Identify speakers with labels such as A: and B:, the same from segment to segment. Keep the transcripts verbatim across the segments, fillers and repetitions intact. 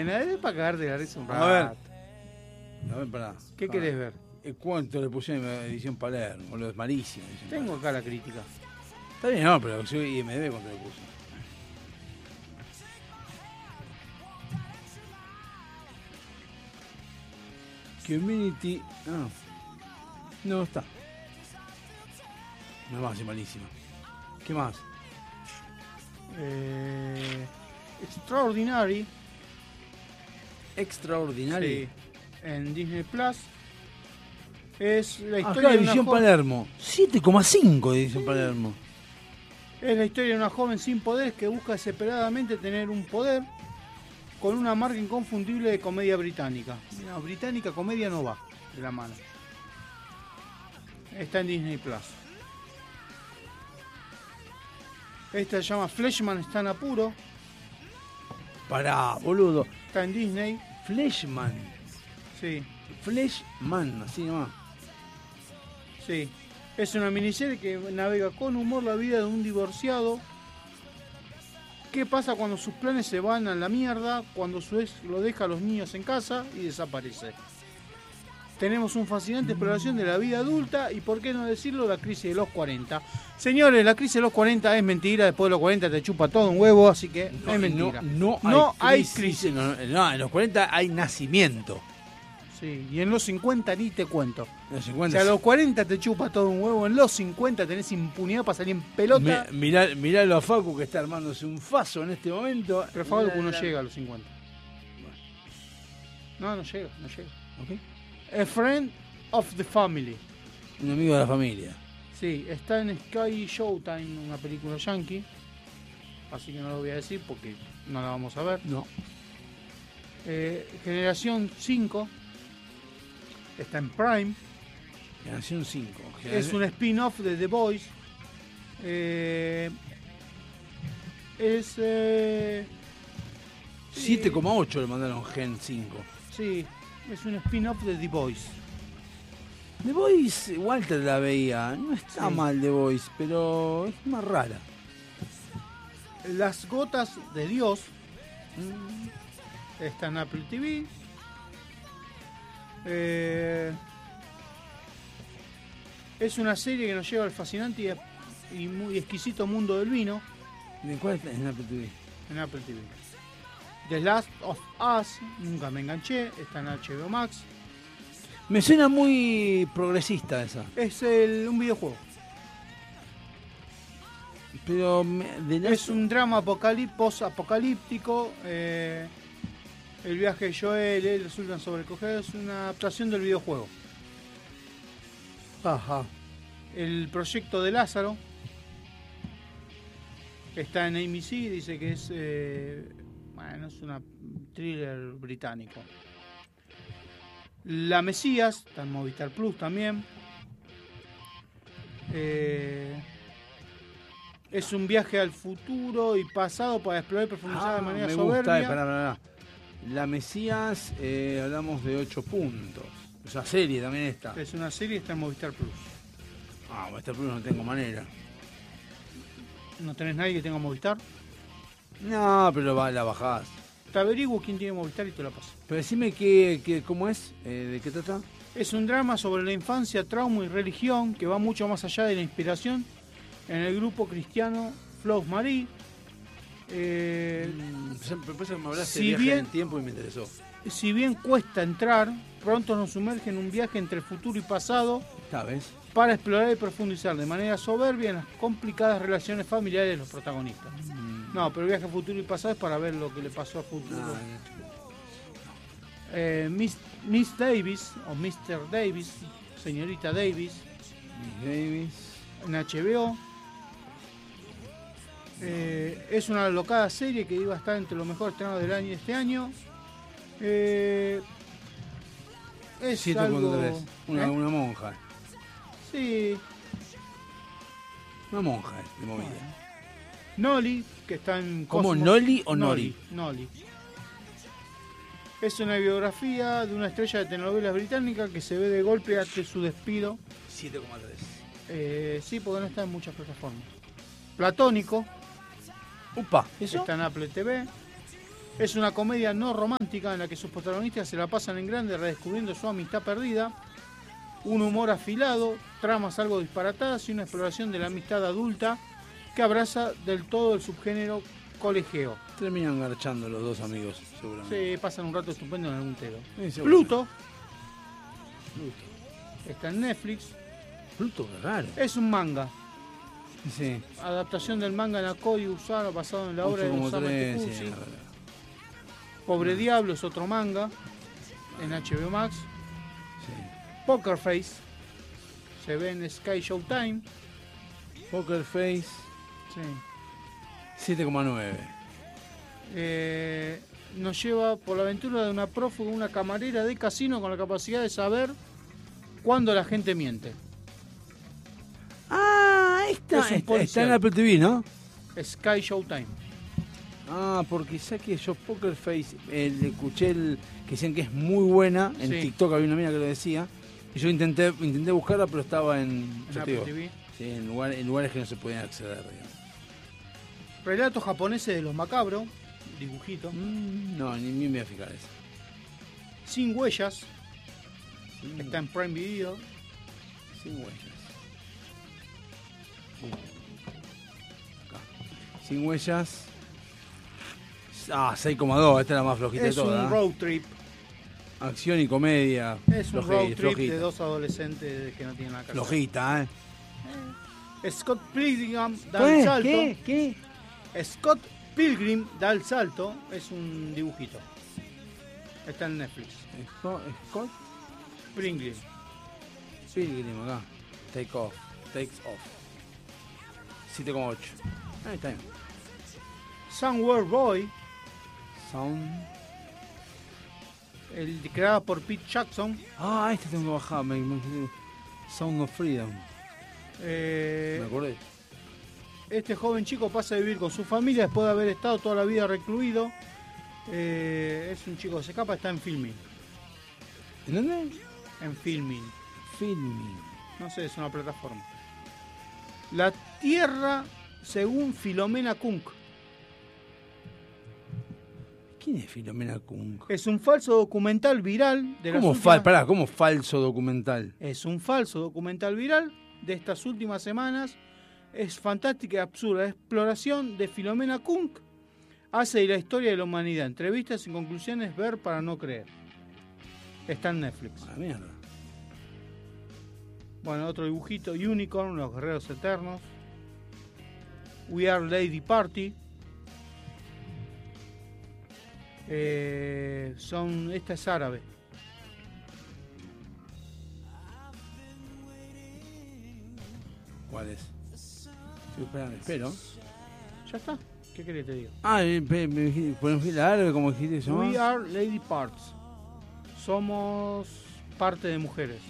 A: buena, es para cagar de la risa un rato.
B: A ver. A ver, pará.
A: ¿Qué
B: pará.
A: querés ver?
B: ¿Cuánto le pusieron en edición Palermo? Boludo, es malísimo.
A: Tengo acá la crítica.
B: Está bien, no, pero yo I M D B cuánto le puse. Community. No. No está. No más, es malísima. ¿Qué más?
A: Eh, Extraordinary.
B: Extraordinario.
A: Sí, en Disney Plus. Es la historia
B: Acá,
A: de una
B: edición
A: joven,
B: Palermo. siete coma cinco de edición Palermo.
A: es la historia de una joven sin poderes que busca desesperadamente tener un poder con una marca inconfundible de comedia británica. No, británica comedia no va de la mano. Está en Disney Plus. Esta se llama Fleshman está en apuro.
B: Pará, boludo.
A: Está en Disney.
B: Fleshman.
A: Sí,
B: Fleshman, así nomás.
A: sí. Es una miniserie que navega con humor la vida de un divorciado. ¿Qué pasa cuando sus planes se van a la mierda? Cuando su ex lo deja a los niños en casa y desaparece. Tenemos una fascinante exploración de la vida adulta y, por qué no decirlo, la crisis de los cuarenta. Señores, la crisis de los cuarenta es mentira. Después de los cuarenta te chupa todo un huevo, así que
B: No,
A: es mentira.
B: No, no,
A: No
B: hay
A: hay
B: crisis.
A: crisis.
B: No, no, en los cuarenta hay nacimiento.
A: Sí, y en los cincuenta ni te cuento.
B: En los
A: O
B: cincuenta.
A: sea, a los cuarenta te chupa todo un huevo. En los cincuenta tenés impunidad para salir en pelota.
B: Me- mirá, miralo a Facu que está armándose un faso en este momento.
A: Pero Facu
B: Mirá
A: no
B: la-
A: llega a los cincuenta. No, no llega, no llega.
B: Ok.
A: A Friend of the Family.
B: Un amigo de la familia.
A: Sí, está en Sky Showtime, una película yankee. Así que no lo voy a decir porque no la vamos a ver.
B: No.
A: Eh, Generación cinco. Está en Prime.
B: Generación cinco.
A: Es un spin-off de The Boys. Eh, es... Eh,
B: siete coma ocho le mandaron Gen cinco.
A: sí, es un spin-off de The Boys.
B: The Voice, Walter la veía. No está
A: Sí.
B: mal The Voice, pero es más rara.
A: Las gotas de Dios. mm, Está en Apple T V. Eh, es una serie que nos lleva al fascinante y, y muy exquisito mundo del vino
B: ¿De cuál está en Apple T V?
A: en Apple T V. The Last of Us, nunca me enganché, está en H B O Max.
B: Me suena muy progresista esa.
A: Es el, un videojuego.
B: Pero me- de la-
A: Es un drama apocalí- post-apocalíptico. eh, el viaje de Joel, él resultan sobrecogidos. Es una adaptación del videojuego.
B: Ajá.
A: El proyecto de Lázaro está en A M C, dice que es eh, bueno, es una thriller británico. La Mesías está en Movistar Plus también. Eh, es un viaje al futuro y pasado para explorar y profundizar de manera
B: me
A: soberbia.
B: gusta, eh, pará, pará, pará. La Mesías, eh, hablamos de ocho puntos. Esa serie también está.
A: Es una serie, está en Movistar Plus.
B: Ah, Movistar Plus no tengo manera.
A: ¿No tenés nadie que tenga Movistar?
B: No, pero va, la bajás.
A: Te averiguo quién tiene Movistar y te la paso.
B: Pero decime qué, qué, cómo es, eh, de qué trata.
A: Es un drama sobre la infancia, trauma y religión que va mucho más allá de la inspiración en el grupo cristiano Flows Marie. Eh,
B: Mm, me parece que me hablaste
A: si
B: de viaje
A: bien-
B: en el tiempo y me interesó.
A: si bien cuesta entrar, pronto nos sumerge en un viaje entre futuro y pasado
B: ¿Sabes?
A: para explorar y profundizar de manera soberbia en las complicadas relaciones familiares de los protagonistas. No, pero el viaje a futuro y pasado es para ver lo que le pasó a futuro.
B: Ah,
A: Eh, Miss, Miss Davis, o mister Davis, señorita Davis,
B: Miss Davis.
A: en H B O. Eh, es una alocada serie que iba a estar entre los mejores estrenados del año de este año. Eh, es
B: siete
A: algo...
B: punto tres. Una,
A: ¿eh?
B: una monja.
A: Sí.
B: Una monja de movida.
A: Nolly, que está en...
B: ¿Cómo,
A: Cosmos-
B: Nolly o Nori?
A: Nolly. Es una biografía de una estrella de telenovelas británica que se ve de golpe ante su despido.
B: siete coma tres.
A: Eh, sí, porque no está en muchas plataformas. Platónico,
B: Upa, ¿eso?
A: está en Apple T V. Es una comedia no romántica en la que sus protagonistas se la pasan en grande redescubriendo su amistad perdida, un humor afilado, tramas algo disparatadas y una exploración de la amistad adulta que abraza del todo el subgénero colegio.
B: Terminan garchando los dos amigos, seguramente.
A: Sí, pasan un rato estupendo en algún telo.
B: Sí,
A: Pluto.
B: Pluto.
A: Está en Netflix.
B: Pluto, qué raro.
A: Es un manga.
B: Sí.
A: Adaptación del manga Nakoi Usano basado en la obra de Osamu Tezuka.
B: Sí,
A: Pobre Diablo es otro manga en H B O Max.
B: sí.
A: Poker Face se ve en Sky Showtime.
B: Poker Face,
A: Sí.
B: siete coma nueve.
A: Eh, nos lleva por la aventura de una prófuga, una camarera de casino con la capacidad de saber cuándo la gente miente.
B: Ah, esta
A: Es un
B: está,
A: policial.
B: está en Apple T V, ¿no?
A: Sky Showtime.
B: Ah, porque sé que yo Poker Face, eh, le escuché el, que decían que es muy buena, en
A: Sí.
B: TikTok había una mina que lo decía, y yo intenté intenté buscarla, pero estaba en,
A: En
B: ya te
A: Apple
B: digo,
A: T V.
B: sí, en, lugar- en lugares que no se podían acceder, digamos.
A: Relatos japoneses de los macabros. Dibujito.
B: Mm, no, ni, ni me voy a fijar eso.
A: Sin huellas.
B: Mm,
A: Está en Prime Video.
B: Sin huellas. Acá. Sin huellas. Ah, seis coma dos, esta es la más flojita
A: Es
B: de todas.
A: un
B: ¿eh?
A: road trip.
B: Acción y comedia.
A: Es un
B: Floji-
A: road trip
B: flojita.
A: de dos adolescentes que no tienen nada que hacer.
B: Flojita, ¿eh?
A: Scott Pilgrim da
B: ¿Qué?
A: el salto.
B: ¿Qué? ¿Qué?
A: Scott Pilgrim da el salto. Es un dibujito. Está en Netflix.
B: Scott, Scott
A: Pilgrim.
B: Pilgrim acá. Take off. Takes off. siete coma ocho. Ahí está bien.
A: Somewhere Boy.
B: Sound.
A: El creado por Pete Jackson.
B: Ah, este tengo que bajar. Me, me- Sound of Freedom.
A: Eh,
B: Me acordé.
A: Este joven chico pasa a vivir con su familia después de haber estado toda la vida recluido. Eh, es un chico que se escapa, está en Filming.
B: ¿En dónde?
A: En Filming.
B: Filming.
A: No sé, es una plataforma. La Tierra según Filomena Kunk.
B: ¿Quién es Filomena Kunk?
A: Es un falso documental viral de las
B: ¿Cómo,
A: últimas...
B: fal pará, ¿cómo falso documental?
A: Es un falso documental viral de estas últimas semanas. Es fantástica y absurda exploración de Filomena Kunk. Hace de la historia de la humanidad. Entrevistas y conclusiones, ver para no creer. Está en Netflix.
B: A la mierda.
A: Bueno, otro dibujito. Unicorn, los guerreros eternos. We Are Lady Party. Eh, son, esta es árabe.
B: ¿Cuál es? Estoy esperando, espero.
A: Ya está. ¿Qué querés que te diga?
B: Ah, eh, me, me dijiste, ¿ponés fila árabe como dijiste eso?
A: We Are Lady Parts. Somos parte de mujeres.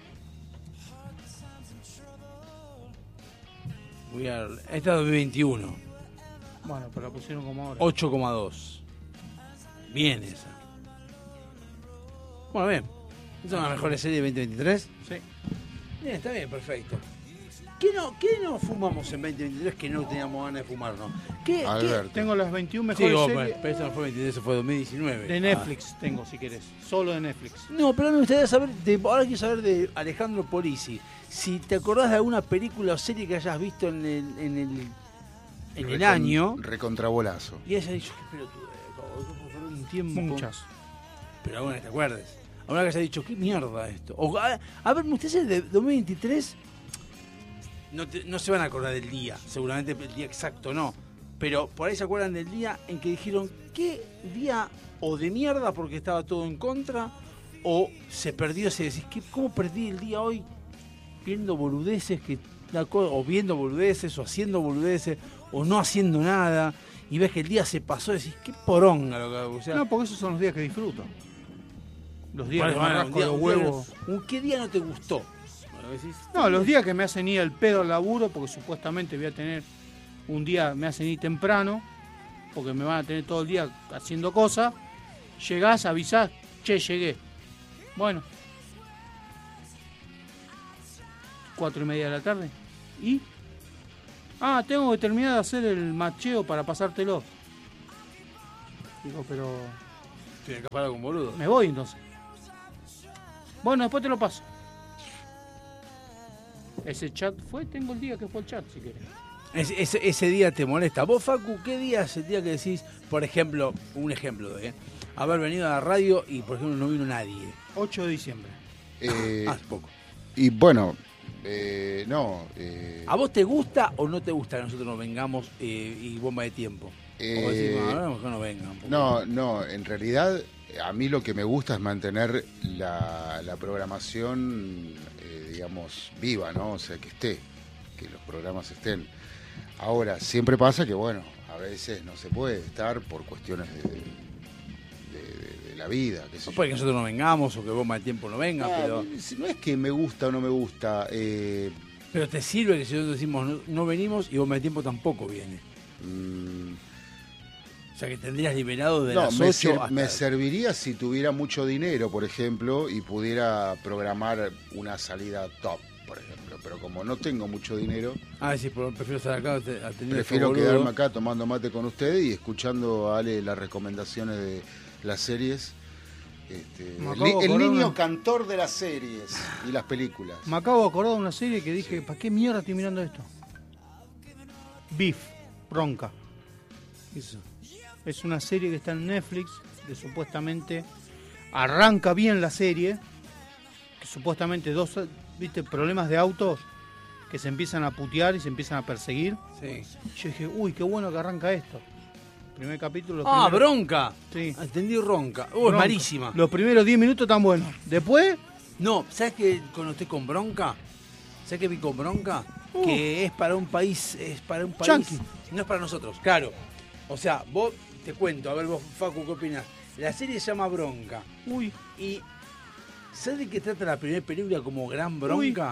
B: We are, esta es dos mil veintiuno.
A: Bueno, pero la pusieron como ahora.
B: ocho coma dos. Bien esa. Bueno, bien. ¿Esta es una de las mejores series de veinte veintitrés?
A: Sí.
B: Bien, está bien, perfecto. ¿Qué no, qué no fumamos en veinte veintitrés que no teníamos ganas de fumar, no? ¿Qué,
C: Alberto.
A: Tengo las veintiuna
B: qué?
A: mejores
B: Sí,
A: series
B: pero esto no fue veintitrés, eso fue dos mil diecinueve.
A: de Netflix. Tengo, si querés. Solo de Netflix.
B: Ah. No, pero me gustaría saber, de, ahora quiero saber de Alejandro Polisi. Si te acordás de alguna película o serie que hayas visto en el, en el, en el
C: Recon-
B: año
C: Recontrabolazo.
B: y hayas dicho, qué pelotudo, por un tiempo.
A: Muchas.
B: Pero alguna que te acuerdes. Alguna que haya dicho, qué mierda esto. O, a, a ver, ustedes de dos mil veintitrés no, te- no se van a acordar del día, seguramente el día exacto no. Pero por ahí se acuerdan del día en que dijeron, qué día o de mierda porque estaba todo en contra, o se perdió, se decís, ¿qué, ¿cómo perdí el día hoy? Viendo boludeces, que, la co- o viendo boludeces, o haciendo boludeces, o no haciendo nada, y ves que el día se pasó, decís, qué poronga lo que hago. O sea,
A: No, porque esos son los días que disfruto. Los días
B: bueno,
A: que me
B: bueno,
A: rasco
B: un día-
A: los
B: un día
A: huevos.
B: no- un- ¿Qué día no te gustó? Bueno, decís,
A: No, los días que me hacen ir al pedo al laburo, porque supuestamente voy a tener un día, me hacen ir temprano, porque me van a tener todo el día haciendo cosas. Llegás, avisás, che, llegué. Bueno. Cuatro y media de la tarde. ¿Y? Ah, tengo que terminar de hacer el macheo para pasártelo. Digo, pero
B: Tiene que parar con boludo.
A: me voy entonces. Bueno, después te lo paso. Ese chat fue, tengo el día que fue el chat, si querés.
B: Ese, ese, ese día te molesta. Vos, Facu, ¿qué día es el día que decís, por ejemplo, un ejemplo, ¿eh? haber venido a la radio y, por ejemplo, no vino nadie?
A: ocho de diciembre.
C: Eh,
B: Hace poco.
C: y bueno, eh, no. Eh,
B: ¿A vos te gusta o no te gusta que nosotros nos vengamos eh, y bomba de tiempo?
C: Eh,
B: o decís, no, no, mejor no vengan. porque-
C: No, no, en realidad a mí lo que me gusta es mantener la, la programación, eh, digamos, viva, ¿no? O sea, que esté, que los programas estén. Ahora, siempre pasa que, bueno, a veces no se puede estar por cuestiones de, de, de- de la vida. Qué sé
B: No
C: yo.
B: puede que nosotros no vengamos o que bomba de tiempo no venga,
C: Ah,
B: pero,
C: si no es que me gusta o no me gusta. Eh,
B: pero te sirve que si nosotros decimos no, no venimos y bomba de tiempo tampoco viene.
C: mm,
B: O sea que tendrías liberado de
C: no,
B: las
C: me,
B: ocho
C: ser-
B: hasta...
C: me serviría si tuviera mucho dinero, por ejemplo, y pudiera programar una salida top, por ejemplo. Pero como no tengo mucho dinero,
B: Ah, sí, pero prefiero estar acá te- atendiendo
C: prefiero
B: a estos
C: quedarme
B: boludos.
C: acá tomando mate con ustedes y escuchando a Ale las recomendaciones de las series. Este,
A: Me
C: el,
A: acabo
C: ni-
A: de
C: el
A: acordar
C: niño
A: una-
C: cantor de las series y las películas.
A: Me acabo de acordar de una serie que dije, ¿para qué mierda estoy mirando esto? Beef, Bronca.
B: Eso.
A: Es una serie que está en Netflix, que supuestamente arranca bien la serie, que supuestamente dos, viste, problemas de autos que se empiezan a putear y se empiezan a perseguir.
B: Sí.
A: Y yo dije, uy, qué bueno que arranca esto. Primer capítulo. los
B: Ah,
A: primeros-
B: bronca.
A: Sí.
B: Entendí ronca. Uh, es
A: Bronca.
B: malísima.
A: Los primeros diez minutos están buenos. Después,
B: No, ¿sabes qué cuando estoy con bronca? ¿Sabes qué vi con bronca?
A: Uh.
B: Que es para un país, es para un país.
A: Yanqui.
B: No es para nosotros, claro. O sea, vos te cuento, a ver vos, Facu, ¿qué opinás? La serie se llama Bronca.
A: uy,
B: Y ¿sabes de qué trata la primera película como Gran Bronca?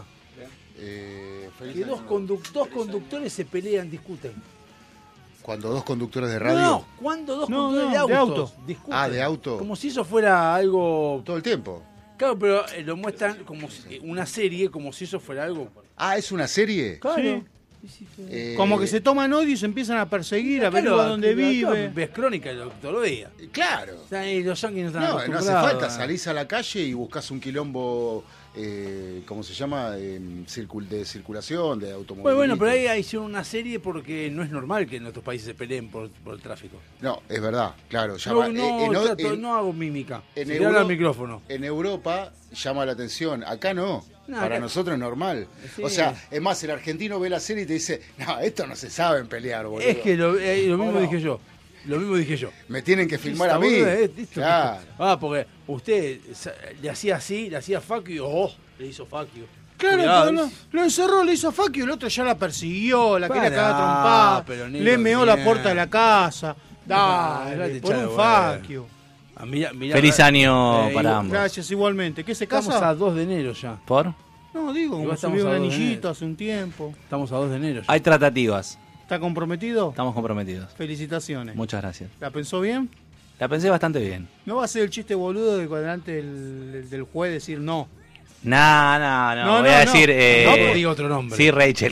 C: Eh, feliz
B: Que dos,
C: año.
B: conduc- dos conductores se pelean, discuten.
C: Cuando dos conductores de radio,
B: No, no, cuando dos
A: No,
B: conductores
A: no,
B: de
A: de
B: autos
A: auto.
B: discuten.
C: Ah, de auto.
B: Como si eso fuera algo...
C: todo el tiempo.
B: Claro, pero eh, lo muestran como si- una serie, como si eso fuera algo...
C: Ah, ¿es una serie?
B: Claro.
C: Eh,
A: como que se toman odio y se empiezan a perseguir, a ver
B: Claro,
A: dónde
B: claro,
A: vive.
B: Ves crónica lo- todos los días.
C: Claro.
B: O sea, y los yanquis no están
C: No, no hace
B: acostumbrados
C: falta,
B: a-
C: salís a la calle y buscas un quilombo, eh, ¿cómo se llama? Eh, circul- de circulación, de automóviles.
B: Bueno, bueno, pero ahí hicieron una serie porque no es normal que en otros países se peleen por, por el tráfico.
C: No, es verdad, claro.
B: No,
C: Llama,
B: no,
C: eh, en,
B: trato-
C: en-
B: no hago mímica.
C: en
B: Se le
C: Euro-
B: habla al micrófono.
C: en Europa llama la atención, acá no.
B: No,
C: Para
B: acá-
C: nosotros es normal.
B: Sí.
C: O sea, es más, el argentino ve la serie y te dice, no, esto no se sabe en pelear, boludo.
B: Es que lo, eh, lo mismo
C: ¿O no?
B: dije yo. Lo mismo dije yo.
C: Me tienen que filmar
B: Esta
C: a mí.
B: boluda, eh, esto-
C: Claro.
B: Ah, porque usted sa- le hacía así, le hacía fuck you, oh, le hizo fuck you.
A: Claro,
B: Cuidado,
A: pero no, lo encerró, le hizo fuck you, el otro ya la persiguió, la quería
B: Pará,
A: cagar trompada,
B: pero ni
A: le
B: lo
A: meó la
B: bien.
A: puerta de la casa. Dale,
B: Dale,
A: por un
B: chalo,
A: fuck you.
B: Ah, mirá- mirá-
D: Feliz año
B: eh,
D: para
B: igual-
D: ambos.
A: Gracias, igualmente. ¿Qué se
B: Estamos
A: casa?
B: a dos de enero ya.
D: ¿Por?
A: No, digo, como
B: Igual estamos
A: subió un
B: a dos de
A: anillito
B: enero.
A: hace un tiempo.
B: Estamos a dos de enero ya.
D: Hay tratativas.
A: ¿Está comprometido?
D: Estamos comprometidos.
A: Felicitaciones.
D: Muchas gracias.
A: ¿La pensó bien?
D: La pensé bastante bien.
A: ¿No va a ser el chiste boludo de delante del, del juez decir no?
D: No, no, no.
A: No,
D: Voy
A: no,
D: a
A: no.
D: decir.
B: No,
D: Eh,
B: porque diga otro nombre.
D: sí, Rachel.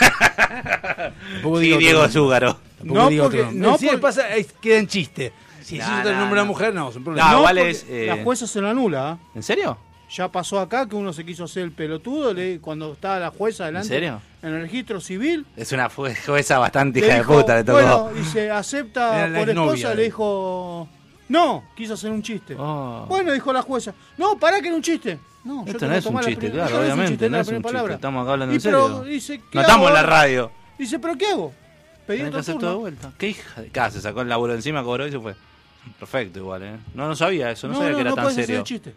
B: Tampoco
D: sí,
B: diga otro
D: Diego
B: nombre.
D: Zúgaro.
B: Tampoco
A: No,
B: diga otro
A: porque-
B: nombre.
A: no,
B: Si
A: porque-
B: pasa, es- queda en chiste. Si
D: No,
B: decís otro
D: no,
B: nombre a
D: no.
B: mujer, no, es un problema.
D: No, igual
A: porque
D: es, eh,
A: la jueza se lo anula. ¿eh?
D: ¿En serio?
A: Ya pasó acá que uno se quiso hacer el pelotudo le, cuando estaba la jueza delante.
D: ¿En serio?
A: En el registro civil.
D: Es una fu- jueza bastante
A: Le
D: hija
A: dijo,
D: de puta, le tocó.
A: Bueno, dice, acepta
B: Era la
A: por
B: exnovia,
A: esposa,
B: eh.
A: le dijo. No, quiso hacer un chiste.
D: Oh.
A: Bueno, dijo la jueza. No, pará que era un chiste. No, yo
D: Esto
A: tengo
D: no
A: que
D: es un
A: tomar la
D: chiste,
A: primera-
D: claro,
A: no es un
D: obviamente,
A: chiste,
D: no
A: la
D: es un
A: primera
D: chiste,
A: palabra.
D: estamos acá hablando
A: Y
D: en
A: pero
D: serio.
A: dice, ¿qué
D: No
A: hago
D: estamos en la
A: ahora?
D: radio.
A: Dice, ¿pero qué hago? Pedí
D: Tenés que
A: otro
D: hacer
A: turno.
D: todo de vuelta. ¿Qué hija de casa? Se sacó el laburo encima, cobró y se fue. Perfecto, igual, ¿eh? No, no sabía eso, no, sabía que era
A: no
D: tan
A: puedes hacer
D: serio.
A: el chiste.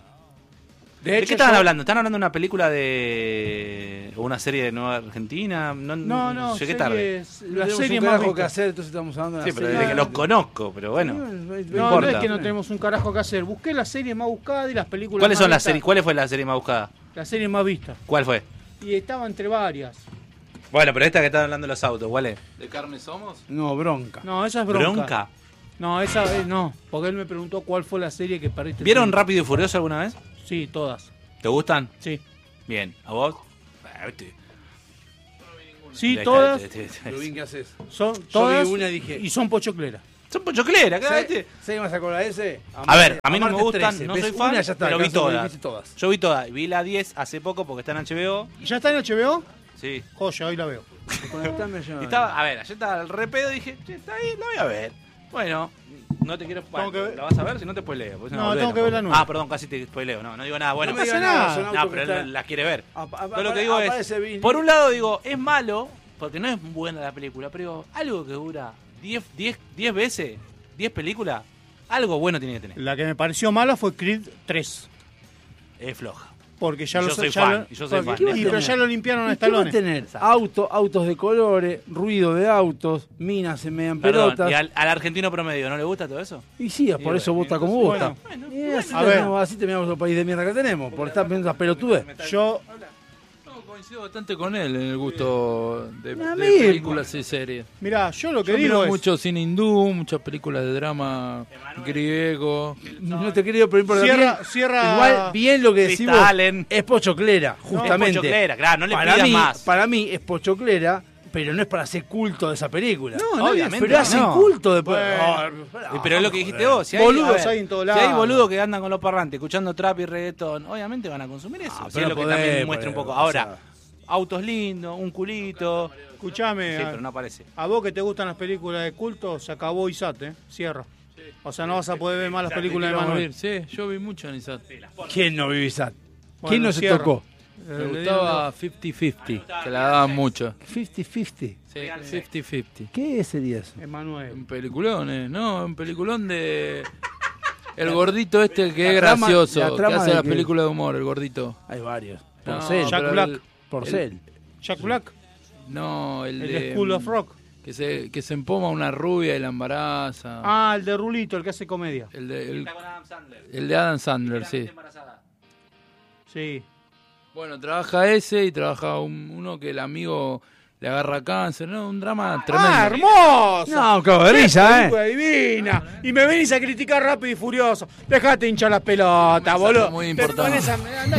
B: De
D: ¿De
B: hecho,
D: qué estaban
B: yo-
D: hablando? ¿Están hablando de una película de. o una serie de Nueva Argentina? No,
A: No, no,
D: llegué tarde.
A: series-
B: No
A: la
B: tenemos
A: serie
B: un
A: más
B: carajo que
A: vista.
B: hacer, entonces estamos hablando de
D: Sí,
B: la
D: pero
B: serie.
D: desde que los conozco, pero bueno.
B: No, no,
A: No, no
D: importa.
A: es que no tenemos un carajo que hacer. Busqué las series más buscadas y las películas
D: ¿Cuáles
A: más
D: son las
A: vistas.
D: series? ¿Cuál fue la serie más buscada?
A: Las series más vistas.
D: ¿Cuál fue?
A: Y estaba entre varias.
D: Bueno, pero esta que están hablando de los autos, ¿cuál es? ¿De carne somos?
B: No, bronca.
A: No, esa es bronca.
D: ¿Bronca?
A: No, esa eh, no. Porque él me preguntó cuál fue la serie que perdiste.
D: ¿Vieron
A: tiempo.
D: Rápido y Furioso alguna vez?
A: Sí, todas.
D: ¿Te gustan?
A: Sí.
D: Bien. ¿A vos? Ah, viste.
A: Sí,
D: Ahí está,
A: todas.
D: este, este, este.
B: Lo bien que haces.
A: Son
B: Yo
A: todas.
B: vi una y dije-
A: Y son pochocleras.
D: Son pochocleras, cada vez.
B: ¿Sabes qué vas a acordar de ese?
D: A ver, a mí no me
B: Martes
D: gustan,
B: trece.
D: no
B: Ves
D: soy fan,
B: una, ya está,
D: pero vi
B: alcanzo,
D: todas.
B: viste todas.
D: Yo vi todas. Vi la diez hace poco porque está en H B O.
A: ¿Ya está en H B O?
D: Sí.
A: Joya, hoy la veo.
B: Conectame yo.
D: Y estaba, a ver, ayer estaba el repedo y dije, che, está ahí, la voy a ver. Bueno, no te quiero. Bueno,
A: que ver-
D: ¿la vas a ver? Si no te spoileo. porque es una
A: No,
D: boludez
A: tengo que ver la
D: tampoco.
A: nueva.
D: Ah, perdón, casi te spoileo. No, no digo nada. Bueno,
A: No me digas nada, son
D: no,
B: autos
D: pero
B: que
D: él
B: están-
D: la quiere ver.
B: A- a-
D: Todo lo que digo
B: aparece
D: es,
B: Vin-
D: por un lado digo, es malo, porque no es buena la película, pero digo, algo que dura diez, diez, diez veces, diez películas, algo bueno tiene que tener.
A: La que me pareció mala fue Creed tres.
D: Es floja.
A: Porque ya
D: Y
A: lo
D: yo soy
A: ya
D: fan,
A: lo-
D: y yo soy
A: porque-
D: fan.
A: y pero ya lo limpiaron a
B: ¿Y qué va a
A: Stallone.
B: tener? Auto, autos de colores, ruido de autos, minas se mean
D: Perdón,
B: pelotas.
D: ¿y al, al argentino promedio no le gusta todo eso?
B: Y sí, por
D: Y
B: eso
D: bueno,
B: vota como
A: bueno,
B: vota.
D: bueno,
B: Y así,
A: a ver.
B: tenemos, así terminamos el país de mierda que tenemos, por estar pensando pelotudes.
A: Yo,
E: No, coincido bastante con él en el gusto de,
B: A
E: de
B: mí,
E: películas y series.
A: mirá, yo lo que
E: Yo
A: digo
E: miro
A: es...
E: mucho cine hindú, muchas películas de drama griego.
B: No te quería, pero para
A: Cierra-
B: mí,
A: cierra-
B: igual bien lo que decís
D: Vista
B: vos,
D: Allen.
B: es pochoclera, justamente.
D: Es pochoclera, claro, no le
B: para
D: pidas
B: mí,
D: más.
B: Para mí es pochoclera, pero no es para hacer culto de esa película.
A: No, nadie
D: Obviamente.
B: pero hacen
A: no.
B: culto de...
A: Bueno.
B: No,
D: Eh, pero es lo que dijiste vos. Si hay,
A: Boludos
D: a ver,
A: hay en todos
D: Si
A: lados.
D: hay boludos que andan con los parlantes escuchando trap y reggaetón, obviamente van a consumir eso.
B: Ah,
D: Si
B: pero
D: es lo que
B: podés,
D: también muestra un
B: podés,
D: poco.
B: o
D: Ahora,
B: sea.
D: autos lindos, un culito.
A: Escuchame,
D: Sí,
A: a,
D: pero no aparece.
A: a vos que te gustan las películas de culto, se acabó I S A T, ¿eh? Cierra. O sea, no vas a poder ver más las películas de
E: Quiero
A: Manuel.
E: morir. Sí, yo vi mucho en Isat.
B: ¿Quién no vive esa?
A: Bueno,
B: ¿Quién no se
A: cierra.
B: tocó?
E: Me
A: Eh, le
E: gustaba cincuenta cincuenta, que la daban mucho.
B: cincuenta cincuenta.
E: Sí, cincuenta cincuenta.
B: ¿Qué sería eso?
A: Emanuel.
E: Un peliculón, eh, ¿no? Un peliculón de... El gordito este que
B: la
E: es
B: trama-
E: gracioso,
B: la
E: que
B: trama
E: hace
B: de
E: las
B: que-
E: películas de humor, el gordito.
B: Hay varios.
E: No,
B: Porcel.
A: Jack
E: pero
A: Black.
E: el-
B: Porcel.
A: Jack Black,
E: No, el,
A: el
E: de...
A: de School of Rock.
E: Que se, que se empoma una rubia y la embaraza.
A: Ah, el de Rulito, el que hace comedia.
E: El de, el,
D: con Adam Sandler.
E: el de Adam Sandler, sí.
A: Sí.
E: Bueno, trabaja ese y trabaja un- uno que el amigo le agarra cáncer, ¿no? Un drama tremendo.
A: ¡Ah, hermoso!
B: No, cabrilla, ¿eh?
A: Película divina. Y me venís a criticar Rápido y Furioso. Dejate hinchar las pelotas,
E: mensaje
A: boludo.
E: muy
A: Te
E: importante.
A: pones a- andá